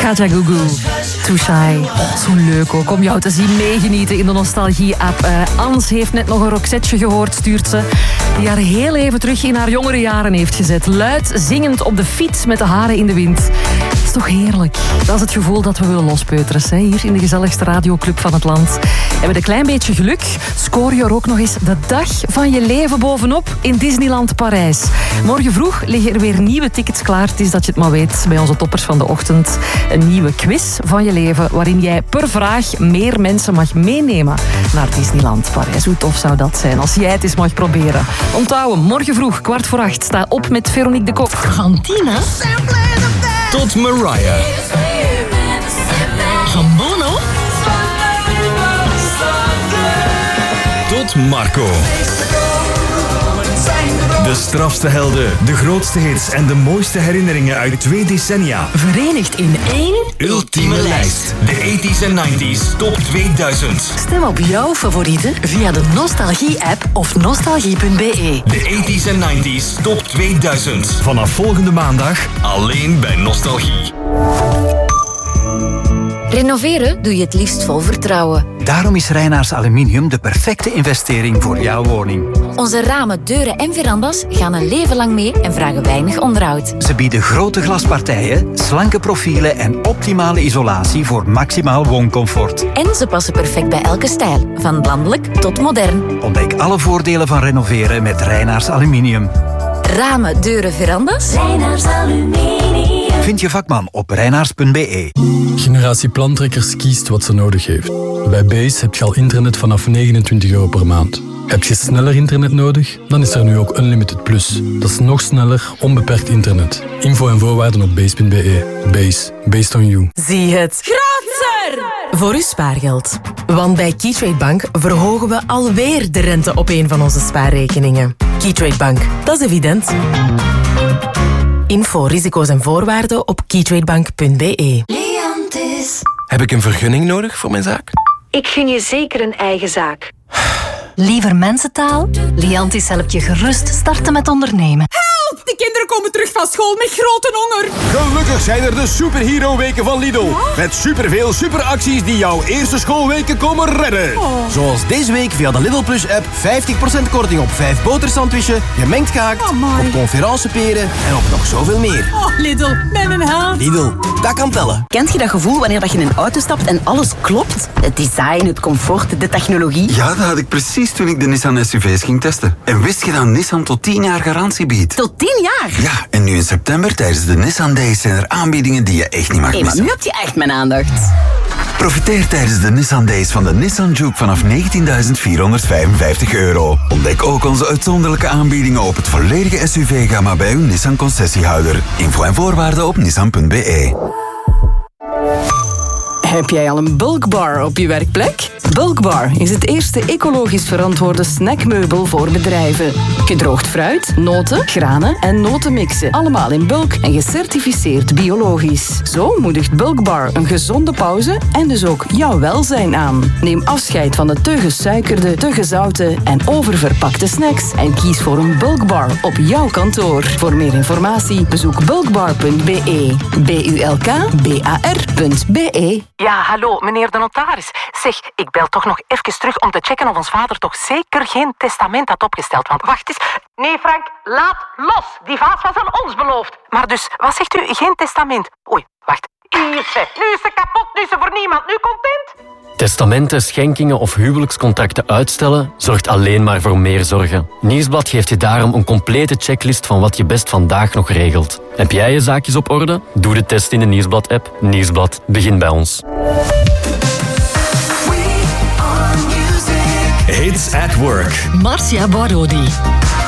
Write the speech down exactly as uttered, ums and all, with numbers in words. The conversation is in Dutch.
Kajagoogoo. Too Shy. Oh, zo leuk ook om jou te zien meegenieten in de Nostalgie-app. Uh, Ans heeft net nog een Roxetje gehoord, stuurt ze. Die haar heel even terug in haar jongere jaren heeft gezet. Luid zingend op de fiets met de haren in de wind. Dat is toch heerlijk. Dat is het gevoel dat we willen lospeuteren. Hè? Hier in de gezelligste radioclub van het land. En met een klein beetje geluk scoor je er ook nog eens de dag van je leven bovenop in Disneyland Parijs. Morgen vroeg liggen er weer nieuwe tickets klaar. Het is dat je het maar weet bij onze toppers van de ochtend. Een nieuwe quiz van je leven waarin jij per vraag meer mensen mag meenemen naar Disneyland Parijs. Hoe tof zou dat zijn als jij het eens mag proberen. Onthouden, morgen vroeg, kwart voor acht, sta op met Veronique de Kok. Kantina. Tot Mariah. Van Bono. Tot Marco. De strafste helden, de grootste hits en de mooiste herinneringen uit twee decennia. Verenigd in één ultieme lijst. De tachtiger en negentiger Top tweeduizend. Stem op jouw favorieten via de Nostalgie-app of nostalgie punt b e. De tachtiger en negentiger Top tweeduizend. Vanaf volgende maandag alleen bij Nostalgie. Renoveren doe je het liefst vol vertrouwen. Daarom is Reinaars Aluminium de perfecte investering voor jouw woning. Onze ramen, deuren en verandas gaan een leven lang mee en vragen weinig onderhoud. Ze bieden grote glaspartijen, slanke profielen en optimale isolatie voor maximaal wooncomfort. En ze passen perfect bij elke stijl, van landelijk tot modern. Ontdek alle voordelen van renoveren met Reinaars Aluminium. Ramen, deuren, verandas. Reinaars Aluminium. Vind je vakman op reinaars punt b e. Generatie Plantrekkers kiest wat ze nodig heeft. Bij Base heb je al internet vanaf negenentwintig euro per maand. Heb je sneller internet nodig? Dan is er nu ook Unlimited Plus. Dat is nog sneller, onbeperkt internet. Info en voorwaarden op base punt b e. Base. Based on you. Zie het groter voor uw spaargeld. Want bij Keytrade Bank verhogen we alweer de rente op een van onze spaarrekeningen. Keytrade Bank, dat is evident. Info, risico's en voorwaarden op keytradebank punt b e. Leantis. Heb ik een vergunning nodig voor mijn zaak? Ik gun je zeker een eigen zaak. Liever mensentaal? Liantis helpt je gerust starten met ondernemen. Help! De kinderen komen terug van school met grote honger. Gelukkig zijn er de Superhero Weken van Lidl. Ja? Met superveel superacties die jouw eerste schoolweken komen redden. Oh. Zoals deze week via de Lidl Plus app vijftig procent korting op vijf botersandwichen, gemengd gehakt, oh op conferenceperen en op nog zoveel meer. Oh, Lidl, met een held. Lidl, dat kan tellen. Kent je dat gevoel wanneer dat je in een auto stapt en alles klopt? Het design, het comfort, de technologie. Ja, dat had ik precies toen ik de Nissan S U V's ging testen. En wist je dat Nissan tot tien jaar garantie biedt? Tot tien jaar? Ja, en nu in september tijdens de Nissan Days zijn er aanbiedingen die je echt niet mag hey, missen. Maar nu heb je echt mijn aandacht. Profiteer tijdens de Nissan Days van de Nissan Juke vanaf negentienduizend vierhonderdvijfenvijftig euro. Ontdek ook onze uitzonderlijke aanbiedingen op het volledige S U V-gamma bij uw Nissan concessiehouder. Info en voorwaarden op nissan punt b e. Heb jij al een bulkbar op je werkplek? Bulkbar is het eerste ecologisch verantwoorde snackmeubel voor bedrijven. Gedroogd fruit, noten, granen en notenmixen. Allemaal in bulk en gecertificeerd biologisch. Zo moedigt Bulkbar een gezonde pauze en dus ook jouw welzijn aan. Neem afscheid van de te gesuikerde, te gezouten en oververpakte snacks en kies voor een Bulkbar op jouw kantoor. Voor meer informatie bezoek bulkbar punt b e. B U L K B A R punt b e. Ja, hallo, meneer de notaris. Zeg, ik bel toch nog even terug om te checken of ons vader toch zeker geen testament had opgesteld. Want wacht eens. Nee, Frank, laat los. Die vaas was aan ons beloofd. Maar dus, wat zegt u? Geen testament? Oei, wacht. Hier, zeg. Nu is ze kapot, nu is ze voor niemand. Nu content? Testamenten, schenkingen of huwelijkscontacten uitstellen zorgt alleen maar voor meer zorgen. Nieuwsblad geeft je daarom een complete checklist van wat je best vandaag nog regelt. Heb jij je zaakjes op orde? Doe de test in de Nieuwsblad-app. Nieuwsblad, begin bij ons. Hits at Work. Marcia Barodi.